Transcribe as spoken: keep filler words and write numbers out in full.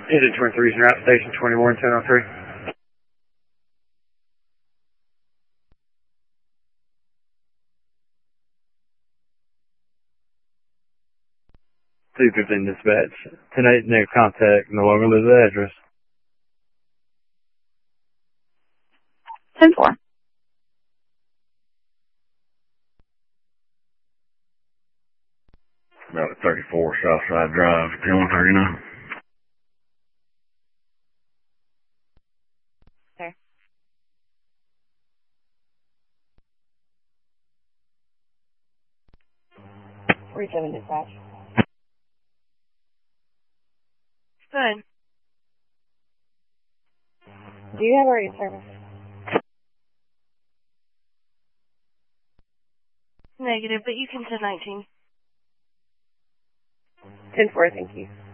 Engine twenty-three is in route, station twenty-one, ten oh three. two fifteen dispatch. ten eight negative contact. No longer lives the address. ten four. About thirty-four Southside Drive, ten one thirty-nine. Okay. forty-seven dispatch. Good. Do you have already service? Negative, but you can send nineteen. ten four, thank you.